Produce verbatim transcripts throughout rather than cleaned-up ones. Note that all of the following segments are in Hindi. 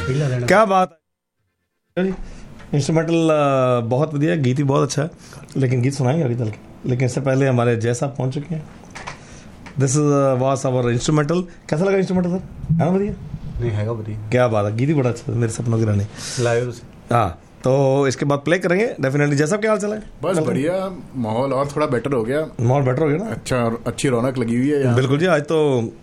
क्या बात है, इंस्ट्रूमेंटल बहुत बढ़िया, गीत ही बहुत अच्छा है, लेकिन गीत सुनाएंगे अभी चल के। लेकिन इससे पहले हमारे जय साहब पहुंच चुके हैं। This is was our instrumental. कैसा लगा इंस्ट्रूमेंटल सर? है ना बढ़िया? नहीं है बढ़िया, क्या बात है, गीत ही बड़ा अच्छा, मेरे सपनों की रानी लाइव। हाँ, तो इसके बाद प्ले करेंगे डेफिनेटली। जैसा क्या हाल चला है? बस बढ़िया, माहौल और थोड़ा बेटर हो गया, माहौल बेटर हो गया ना, अच्छा, अच्छी रौनक लगी हुई है यहाँ। बिल्कुल जी। आज तो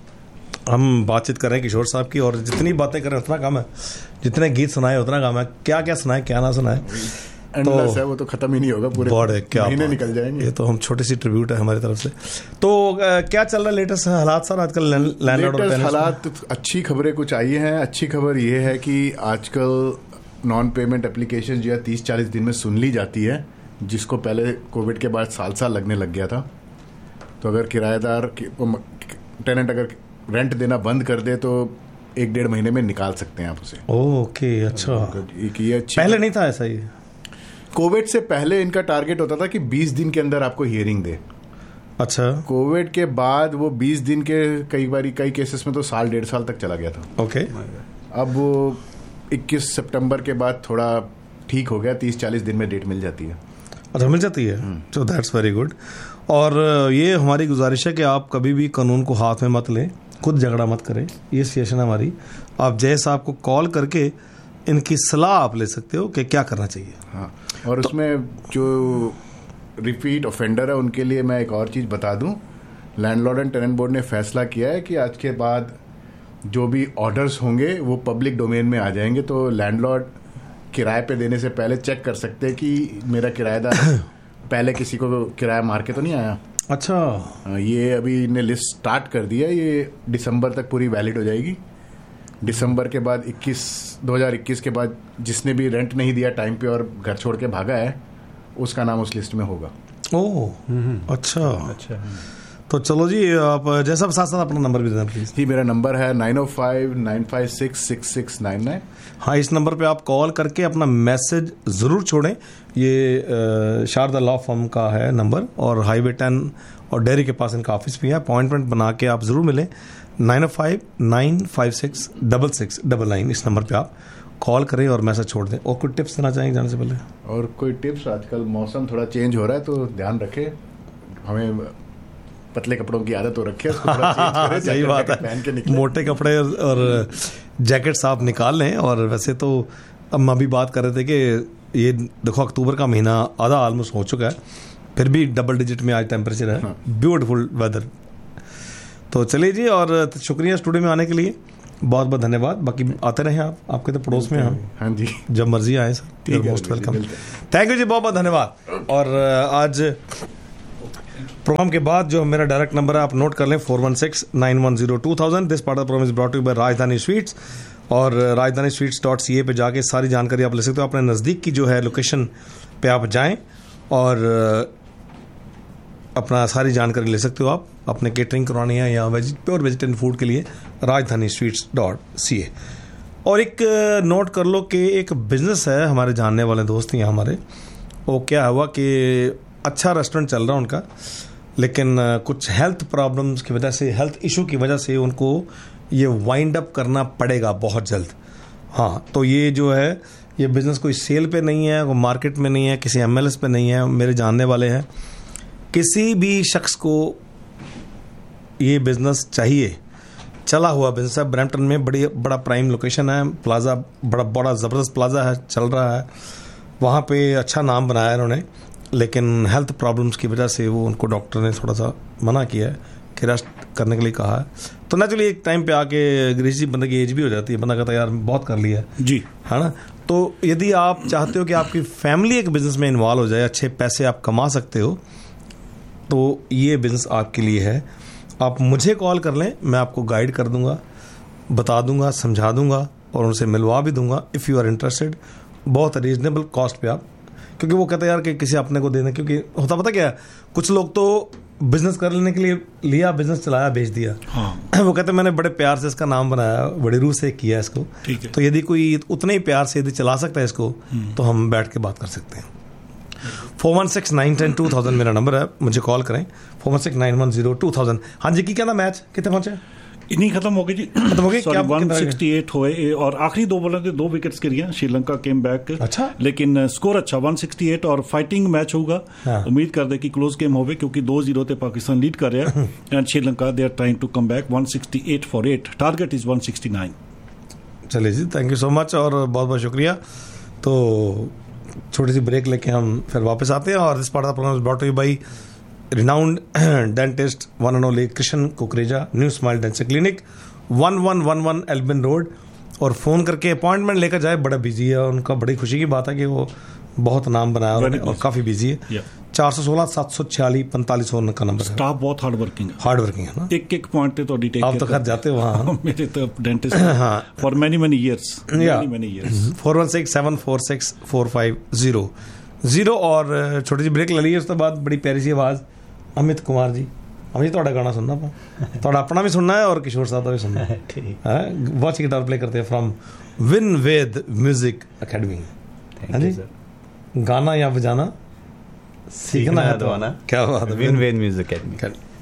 हम बातचीत कर रहे हैं किशोर साहब की, और जितनी बातें करें उतना कम है, जितने गीत सुनाए उतना कम है। क्या क्या सुनाए क्या ना सुनाए, तो है, वो तो खत्म ही नहीं होगा, पूरे बड़े क्या महीने निकल जाएंगे। ये तो हम छोटी सी ट्रिब्यूट है हमारी तरफ से। तो आ, क्या चल रहा है लेटेस्ट हालात सर आजकल लैंडलॉर्ड और टेनेंट्स? हालात, अच्छी खबरें कुछ आई हैं। अच्छी खबर ये है कि आजकल नॉन पेमेंट एप्लीकेशन जो है तीस चालीस दिन में सुन ली जाती है, जिसको पहले कोविड के बाद साल साल लगने लग गया था। तो अगर किराएदार टेनेंट अगर रेंट देना बंद कर दे तो एक डेढ़ महीने में निकाल सकते हैं आप उसे। ओके, अच्छा, ये अच्छी, पहले नहीं था ऐसा। ये कोविड से पहले इनका टारगेट होता था कि बीस दिन के अंदर आपको हियरिंग दे। अच्छा, कोविड के बाद वो बीस दिन के कई बार कई केसेस में तो साल डेढ़ साल तक चला गया था। ओके, अब वो इक्कीस सितंबर के बाद थोड़ा ठीक हो गया, तीस चालीस दिन में डेट मिल जाती है। अच्छा, मिल जाती है, तो दैट्स वेरी गुड। और ये हमारी गुजारिश है कि आप कभी भी कानून को हाथ में मत लें, खुद झगड़ा मत करें। ये सिचुएशन है हमारी। आप जय साहब को कॉल करके इनकी सलाह आप ले सकते हो कि क्या करना चाहिए। हाँ, और तो, उसमें जो रिपीट ऑफेंडर है उनके लिए मैं एक और चीज़ बता दूं, लैंडलॉर्ड एंड टेनेंट बोर्ड ने फैसला किया है कि आज के बाद जो भी ऑर्डर्स होंगे वो पब्लिक डोमेन में आ जाएंगे। तो लैंडलॉर्ड किराए पे देने से पहले चेक कर सकते हैं कि मेरा किराएदार पहले किसी को किराया मार के तो नहीं आया। अच्छा, ये अभी इन्हें लिस्ट स्टार्ट कर दिया, ये दिसंबर तक पूरी वैलिड हो जाएगी। दिसंबर के बाद इक्कीस दो हज़ार इक्कीस के बाद जिसने भी रेंट नहीं दिया टाइम पे और घर छोड़ के भागा है, उसका नाम उस लिस्ट में होगा। ओह, अच्छा अच्छा। तो चलो जी, आप जैसा साथ साथ अपना नंबर भी देना प्लीज। जी, मेरा नंबर है नाइन ओ five nine five six six six nine nine. हाँ, इस नंबर पे आप कॉल करके अपना मैसेज ज़रूर छोड़ें। ये शारदा लॉ फर्म का है नंबर, और हाईवे टेन और डेयरी के पास इनका ऑफिस भी है। अपॉइंटमेंट बना के आप ज़रूर मिलें। नाइन ओ five nine five six double six double nine, इस नंबर पे आप कॉल करें और मैसेज छोड़ दें। और कोई टिप्स देना चाहेंगे जाने से पहले? और कोई टिप्स, आजकल मौसम थोड़ा चेंज हो रहा है तो ध्यान रखें, हमें पतले कपड़ों की आदत हो रखी है, उसको थोड़ा चेंज करें। सही बात है, मोटे कपड़े और जैकेट्स आप निकाल लें। और वैसे तो अब हम अभी बात कर रहे थे कि ये देखो अक्टूबर का महीना आधा ऑलमोस्ट हो चुका है, फिर भी डबल डिजिट में आज टेम्परेचर है। हाँ। Beautiful weather. तो चलिए जी, और शुक्रिया स्टूडियो में आने के लिए, बहुत बहुत धन्यवाद। बाकी आते रहे आप, आपके तो पड़ोस में हम। हाँ जी, जब मर्जी आए sir, most welcome. Thank you जी, बहुत बहुत धन्यवाद। और आज प्रोग्राम के बाद जो मेरा डायरेक्ट नंबर है आप नोट कर लें, four one six nine one zero two thousand. This part of programme is brought to bye राजधानी स्वीट्स, और राजधानी स्वीट्स डॉट सी ए पे जाके सारी जानकारी आप ले सकते हो। अपने नज़दीक की जो है लोकेशन पे आप जाएं और अपना सारी जानकारी ले सकते हो। आप अपने केटरिंग करवानी है या वेज प्योर वेजिटेरियन फूड के लिए राजधानी स्वीट्स डॉट सी ए। और एक नोट कर लो कि एक बिजनेस है हमारे जानने वाले दोस्त हैं हमारे, वो क्या हुआ कि अच्छा रेस्टोरेंट चल रहा है उनका, लेकिन कुछ हेल्थ प्रॉब्लम्स की वजह से, हेल्थ इशू की वजह से उनको ये वाइंड अप करना पड़ेगा बहुत जल्द। हाँ, तो ये जो है ये बिज़नेस कोई सेल पे नहीं है, कोई मार्केट में नहीं है, किसी एमएलएस पे नहीं है, मेरे जानने वाले हैं। किसी भी शख्स को ये बिज़नेस चाहिए, चला हुआ बिज़नेस है, ब्रैम्पटन में बड़ी बड़ा प्राइम लोकेशन है, प्लाजा बड़ा बड़ा ज़बरदस्त प्लाजा है, चल रहा है वहाँ पे, अच्छा नाम बनाया है उन्होंने। लेकिन हेल्थ प्रॉब्लम्स की वजह से वो उनको डॉक्टर ने थोड़ा सा मना किया है कि रेस्ट करने के लिए कहा है। तो नेचुरली एक टाइम पे आके गृह जी बंदे की एज भी हो जाती है, बंदा कहता है यार बहुत कर लिया है जी, है ना। तो यदि आप चाहते हो कि आपकी फैमिली एक बिज़नेस में इन्वॉल्व हो जाए, अच्छे पैसे आप कमा सकते हो, तो ये बिज़नेस आपके लिए है। आप मुझे कॉल कर लें, मैं आपको गाइड कर दूंगा, बता दूंगा, समझा दूंगा और उनसे मिलवा भी दूंगा इफ़ यू आर इंटरेस्टेड। बहुत रीजनेबल कॉस्ट पे आप, क्योंकि वो कहते हैं यार कि किसी अपने को देना, क्योंकि होता पता क्या है, कुछ लोग तो बिजनेस कर लेने के लिए लिया, बिजनेस चलाया, बेच दिया। हाँ। वो कहते हैं मैंने बड़े प्यार से इसका नाम बनाया, बड़ी रूह से किया इसको। ठीक है। तो यदि कोई उतने ही प्यार से यदि चला सकता है इसको, तो हम बैठ के बात कर सकते हैं। Four one six nine ten two thousand मेरा नंबर है, मुझे कॉल करें, four one six nine one zero two thousand. हाँ जी, की क्या था मैच, कितने पहुंचे? इन्हीं खत्म हो गई जी, खत्म हो गई क्या वन सिक्सटी एट हुए और आखिरी दो बॉलर थे दो विकेट्स गिर श्रीलंका केम बैक। अच्छा, लेकिन स्कोर अच्छा वन सिक्सटी एट और फाइटिंग मैच होगा। हाँ। उम्मीद कर दे कि क्लोज गेम होवे क्योंकि दो जीरो ते पाकिस्तान लीड कर रहा है and Sri Lanka they are trying to come back one sixty eight for eight, target is one sixty nine. चलिए जी, थैंक यू सो मच और बहुत बहुत शुक्रिया। तो छोटी सी ब्रेक लेके हम फिर वापस आते हैं और this part of the programme is brought to you bye renowned dentist one and only Krishan Kukreja, New Smile Dental Clinic, one one one one Elbin Road। और फ़ोन करके अपॉइंटमेंट लेकर जाए, बड़ा बिजी है उनका, बड़ी खुशी की बात है कि वो बहुत नाम बनाया उन्होंने और काफ़ी बिजी है। चार सौ सोलह सात सौ छियालीस पैंतालीस सौ का नंबर है। स्टाफ बहुत हार्ड वर्किंग है, हार्ड वर्किंग है ना। एक एक पॉइंट पे तो डिटेल आप तो खैर जाते हो वहाँ मेरे तो डेंटिस्ट हाँ for many many years many many years. Four one six seven four six four five zero zero और छोटी सी ब्रेक ले ली, उसके बाद बड़ी प्यारी सी आवाज़ अमित कुमार जी, अमित ਤੁਹਾਡਾ ਗਾਣਾ ਸੁਣਨਾ ਪਾ ਤੁਹਾਡਾ ਆਪਣਾ ਵੀ ਸੁਣਨਾ ਹੈ और किशोर साहब का भी सुनना है। ठीक है, बहुत गिटार प्ले करते हैं from win Veda music academy. हाँ जी, गाना या बजाना सीखना है तो आना। क्या बात है, विन वेद म्यूजिक अकेडमी।